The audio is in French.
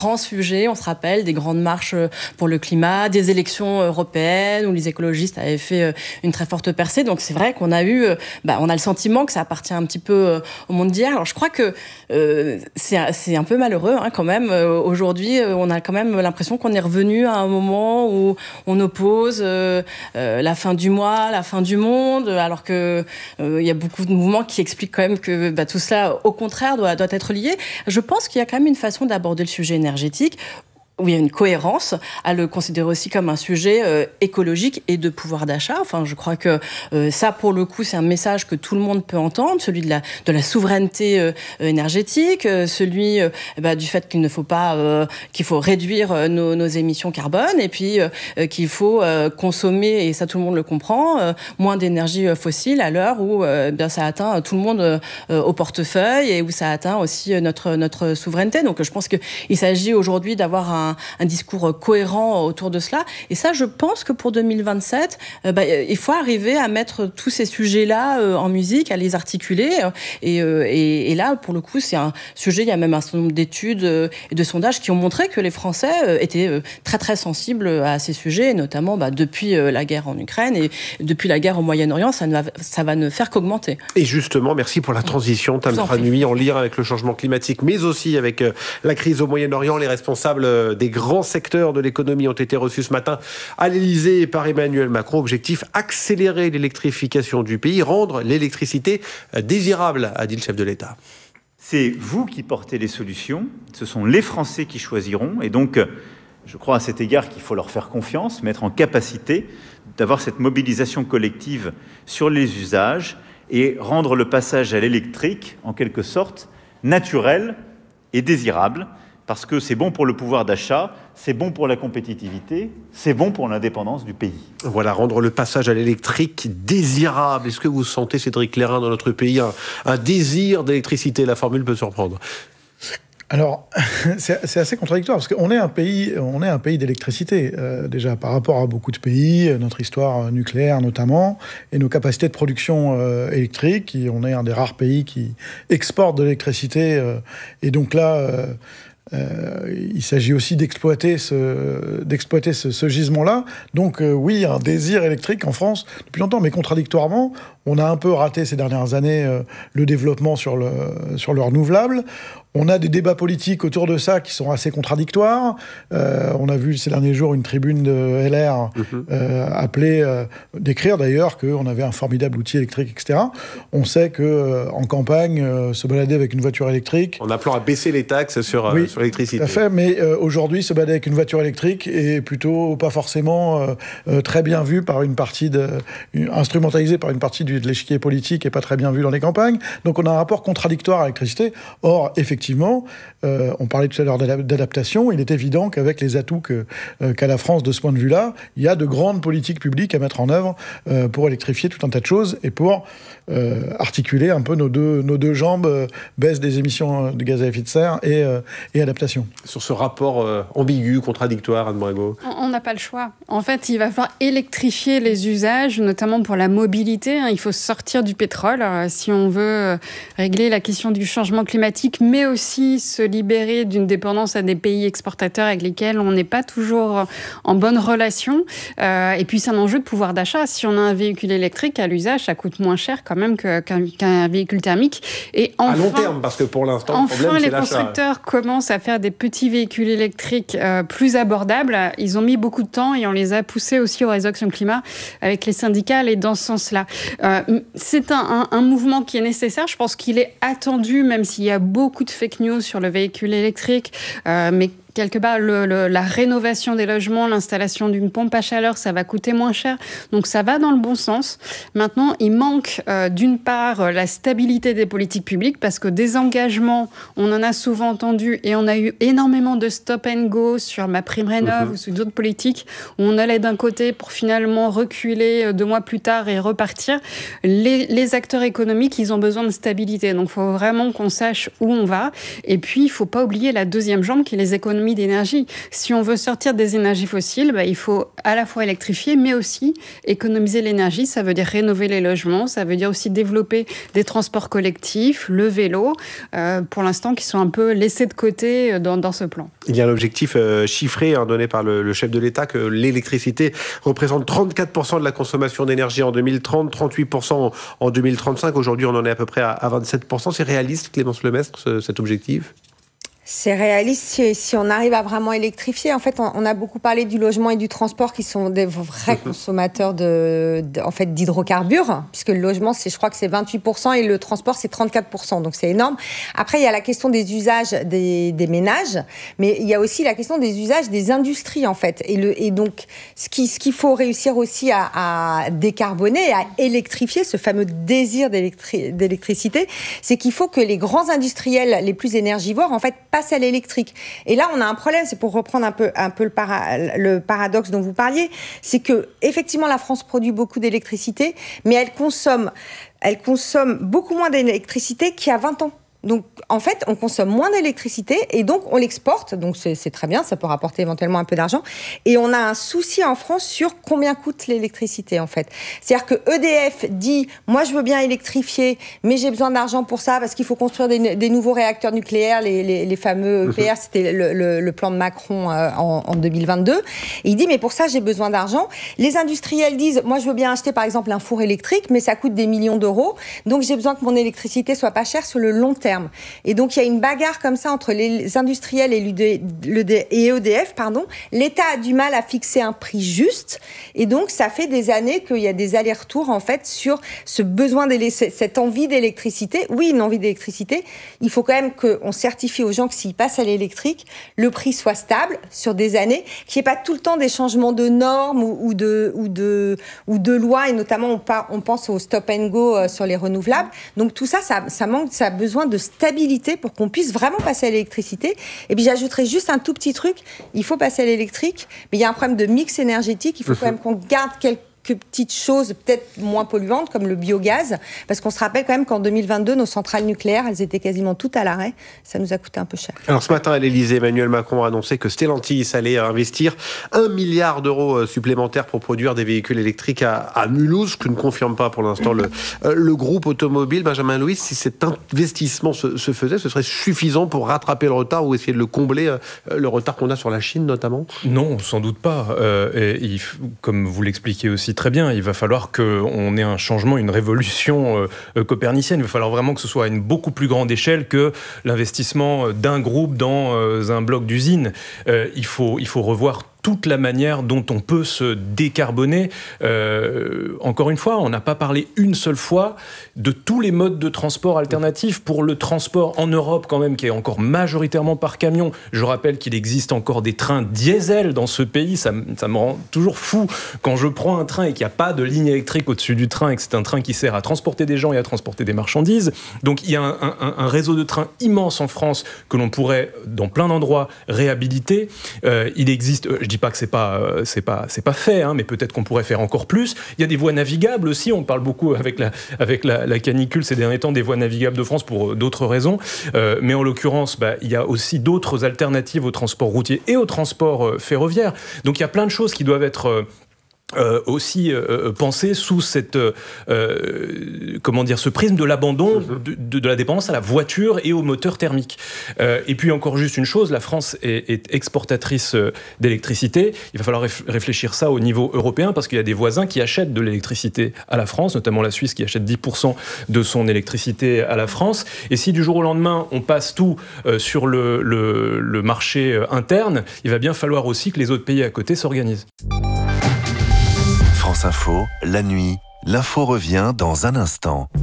grands sujets, on se rappelle des grandes marches pour le climat, des élections européennes où les écologistes avaient fait une très forte percée. Donc c'est vrai qu'on a on a le sentiment que ça appartient un petit peu au monde d'hier. Alors je crois que c'est un peu malheureux quand même. Aujourd'hui, on a quand même l'impression qu'on est revenu à un moment où on oppose la fin du mois, la fin du monde, alors que il y a beaucoup de mouvements qui expliquent quand même que tout cela, au contraire, doit être lié. Je pense qu'il y a quand même une façon d'aborder le sujet énergétique où il y a une cohérence, à le considérer aussi comme un sujet écologique et de pouvoir d'achat. Enfin, je crois que ça, pour le coup, c'est un message que tout le monde peut entendre, celui de la souveraineté énergétique, celui du fait qu'il ne faut pas, qu'il faut réduire nos émissions carbone, et puis qu'il faut consommer, et ça tout le monde le comprend, moins d'énergie fossile à l'heure où ça atteint tout le monde au portefeuille et où ça atteint aussi notre souveraineté. Donc, je pense qu'il s'agit aujourd'hui d'avoir un discours cohérent autour de cela. Et ça, je pense que pour 2027, il faut arriver à mettre tous ces sujets-là en musique, à les articuler. Et là, pour le coup, c'est un sujet, il y a même un certain nombre d'études et de sondages qui ont montré que les Français étaient très, très sensibles à ces sujets, et notamment depuis la guerre en Ukraine et depuis la guerre au Moyen-Orient, ça va ne faire qu'augmenter. Et justement, merci pour la transition, Tam Tranui, en lien avec le changement climatique, mais aussi avec la crise au Moyen-Orient. Les responsables des grands secteurs de l'économie ont été reçus ce matin à l'Élysée par Emmanuel Macron. Objectif, accélérer l'électrification du pays, rendre l'électricité désirable, a dit le chef de l'État. C'est vous qui portez les solutions, ce sont les Français qui choisiront, et donc je crois à cet égard qu'il faut leur faire confiance, mettre en capacité d'avoir cette mobilisation collective sur les usages et rendre le passage à l'électrique, en quelque sorte, naturel et désirable, parce que c'est bon pour le pouvoir d'achat, c'est bon pour la compétitivité, c'est bon pour l'indépendance du pays. Voilà, rendre le passage à l'électrique désirable. Est-ce que vous sentez, Cédric Clairin, dans notre pays, un désir d'électricité? La formule peut surprendre. Alors, c'est assez contradictoire, parce qu'on est un pays d'électricité, déjà, par rapport à beaucoup de pays, notre histoire nucléaire notamment, et nos capacités de production électrique. On est un des rares pays qui exporte de l'électricité, et donc là... il s'agit aussi d'exploiter ce gisement-là. Donc oui, un désir électrique en France depuis longtemps, mais contradictoirement, on a un peu raté ces dernières années le développement sur le renouvelable. On a des débats politiques autour de ça qui sont assez contradictoires. On a vu ces derniers jours une tribune de LR décrire d'ailleurs qu'on avait un formidable outil électrique, etc. On sait qu'en campagne, se balader avec une voiture électrique... En appelant à baisser les taxes sur l'électricité. Tout à fait, mais aujourd'hui, se balader avec une voiture électrique est plutôt pas forcément très bien vu par une partie instrumentalisé par une partie de l'échiquier politique et pas très bien vu dans les campagnes. Donc on a un rapport contradictoire à l'électricité. Or, effectivement, on parlait tout à l'heure d'adaptation. Il est évident qu'avec les atouts qu'a la France de ce point de vue-là, il y a de grandes politiques publiques à mettre en œuvre pour électrifier tout un tas de choses et pour articuler un peu nos deux jambes, baisse des émissions de gaz à effet de serre et adaptation. Sur ce rapport ambigu, contradictoire, Anne Brago. On n'a pas le choix. En fait, il va falloir électrifier les usages, notamment pour la mobilité. Il faut sortir du pétrole si on veut régler la question du changement climatique, mais aussi se libérer d'une dépendance à des pays exportateurs avec lesquels on n'est pas toujours en bonne relation. Et puis, c'est un enjeu de pouvoir d'achat. Si on a un véhicule électrique à l'usage, ça coûte moins cher quand même qu'un véhicule thermique. Et enfin, à long terme, parce que pour l'instant, le problème, c'est les l'achat. constructeurs commencent à faire des petits véhicules électriques plus abordables. Ils ont mis beaucoup de temps et on les a poussés aussi au réseau Action Climat avec les syndicats, aller dans ce sens-là. C'est un mouvement qui est nécessaire. Je pense qu'il est attendu, même s'il y a beaucoup de fake news sur le véhicule électrique. Mais quelque part, la rénovation des logements, l'installation d'une pompe à chaleur, ça va coûter moins cher. Donc, ça va dans le bon sens. Maintenant, il manque, d'une part, la stabilité des politiques publiques, parce que des engagements, on en a souvent entendu, et on a eu énormément de stop and go sur MaPrimeRénov' ou sur d'autres politiques, où on allait d'un côté pour finalement reculer 2 mois plus tard et repartir. Les acteurs économiques, ils ont besoin de stabilité. Donc, il faut vraiment qu'on sache où on va. Et puis, il ne faut pas oublier la deuxième jambe, qui est les économies économie d'énergie. Si on veut sortir des énergies fossiles, il faut à la fois électrifier, mais aussi économiser l'énergie. Ça veut dire rénover les logements, ça veut dire aussi développer des transports collectifs, le vélo, pour l'instant, qui sont un peu laissés de côté dans ce plan. Il y a un objectif chiffré donné par le chef de l'État que l'électricité représente 34% de la consommation d'énergie en 2030, 38% en 2035. Aujourd'hui, on en est à peu près à 27%. C'est réaliste, Clémence Lemestre, cet objectif ? C'est réaliste si on arrive à vraiment électrifier. En fait, on a beaucoup parlé du logement et du transport qui sont des vrais consommateurs d'hydrocarbures, puisque le logement, je crois que c'est 28% et le transport, c'est 34%. Donc, c'est énorme. Après, il y a la question des usages des ménages, mais il y a aussi la question des usages des industries, en fait. Et donc, ce qu'il faut réussir aussi à décarboner, à électrifier, ce fameux désir d'électricité, c'est qu'il faut que les grands industriels les plus énergivores, en fait, passent à l'électrique. Et là, on a un problème, c'est pour reprendre un peu le paradoxe dont vous parliez, c'est que effectivement la France produit beaucoup d'électricité, mais elle consomme beaucoup moins d'électricité qu'il y a 20 ans. Donc, en fait, on consomme moins d'électricité et donc on l'exporte. Donc, c'est très bien, ça peut rapporter éventuellement un peu d'argent. Et on a un souci en France sur combien coûte l'électricité, en fait. C'est-à-dire que EDF dit « Moi, je veux bien électrifier, mais j'ai besoin d'argent pour ça parce qu'il faut construire des nouveaux réacteurs nucléaires, les fameux EPR, c'était le plan de Macron en 2022. » Et il dit « Mais pour ça, j'ai besoin d'argent. » Les industriels disent « Moi, je veux bien acheter, par exemple, un four électrique, mais ça coûte des millions d'euros. Donc, j'ai besoin que mon électricité soit pas chère sur le long terme. » Et donc, il y a une bagarre comme ça entre les industriels et EDF. L'État a du mal à fixer un prix juste. Et donc, ça fait des années qu'il y a des allers-retours, en fait, sur ce besoin, cette envie d'électricité. Oui, une envie d'électricité. Il faut quand même qu'on certifie aux gens que s'ils passent à l'électrique, le prix soit stable sur des années, qu'il n'y ait pas tout le temps des changements de normes ou de lois. Et notamment, on pense au stop and go sur les renouvelables. Donc, tout ça manque, ça a besoin de stabilité pour qu'on puisse vraiment passer à l'électricité. Et puis j'ajouterais juste un tout petit truc, il faut passer à l'électrique, mais il y a un problème de mix énergétique, il faut quand même qu'on garde quelques petites choses peut-être moins polluantes comme le biogaz, parce qu'on se rappelle quand même qu'en 2022 nos centrales nucléaires elles étaient quasiment toutes à l'arrêt, ça nous a coûté un peu cher. Alors ce matin à l'Elysée, Emmanuel Macron a annoncé que Stellantis allait investir 1 milliard d'euros supplémentaires pour produire des véhicules électriques à Mulhouse, ce que ne confirme pas pour l'instant le groupe automobile. Benjamin Louis, si cet investissement se faisait, ce serait suffisant pour rattraper le retard ou essayer de le combler, le retard qu'on a sur la Chine notamment ? Non, sans doute pas. Comme vous l'expliquez aussi très bien, il va falloir qu'on ait un changement, une révolution copernicienne. Il va falloir vraiment que ce soit à une beaucoup plus grande échelle que l'investissement d'un groupe dans un bloc d'usine. Il faut revoir toute la manière dont on peut se décarboner. Encore une fois, on n'a pas parlé une seule fois de tous les modes de transport alternatifs pour le transport en Europe quand même, qui est encore majoritairement par camion. Je rappelle qu'il existe encore des trains diesel dans ce pays. Ça me rend toujours fou quand je prends un train et qu'il n'y a pas de ligne électrique au-dessus du train et que c'est un train qui sert à transporter des gens et à transporter des marchandises. Donc il y a un réseau de trains immense en France que l'on pourrait, dans plein d'endroits, réhabiliter. Il existe... Je dis pas que c'est pas fait, mais peut-être qu'on pourrait faire encore plus. Il y a des voies navigables aussi. On parle beaucoup avec la canicule ces derniers temps des voies navigables de France pour d'autres raisons. Mais en l'occurrence, il y a aussi d'autres alternatives au transport routier et au transport ferroviaire. Donc il y a plein de choses qui doivent être aussi penser sous cette ce prisme de l'abandon de la dépendance à la voiture et au moteur thermique. Et puis encore juste une chose, la France est exportatrice d'électricité. Il va falloir réfléchir ça au niveau européen parce qu'il y a des voisins qui achètent de l'électricité à la France, notamment la Suisse qui achète 10% de son électricité à la France. Et si du jour au lendemain on passe tout sur le marché interne, il va bien falloir aussi que les autres pays à côté s'organisent. France Info, la nuit, l'info revient dans un instant.